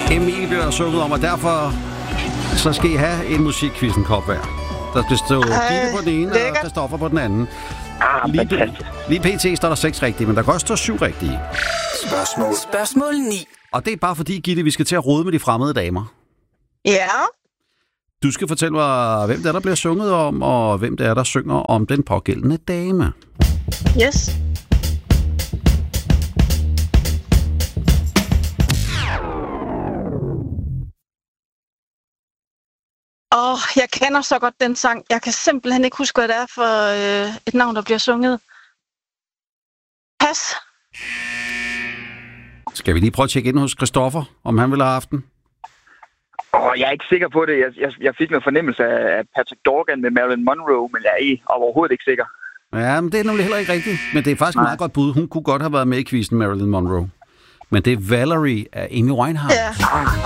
Emil bliver der sunget om, og derfor så skal I have en musikquizzen kop hver. Der skal stå Gitte på den ene, og Christoffer på den anden. Lige pt. Står der 6 rigtige, men der kan også stå 7 rigtige. Spørgsmål 9. Og det er bare fordi, Gitte, vi skal til at rode med de fremmede damer. Ja. Du skal fortælle mig, hvem der bliver sunget om, og hvem der synger om den pågældende dame. Yes. Jeg kender så godt den sang. Jeg kan simpelthen ikke huske, hvad det er for et navn, der bliver sunget. Pas. Skal vi lige prøve at tjekke ind hos Christoffer, om han vil have haft den? Jeg er ikke sikker på det. Jeg fik en fornemmelse af Patrick Dorgan med Marilyn Monroe, men jeg er overhovedet ikke sikker. Ja, men det er nemlig heller ikke rigtigt. Men det er faktisk et meget godt bud. Hun kunne godt have været med i quizzen, Marilyn Monroe. Men det er Valerie af Amy Winehouse. Ja.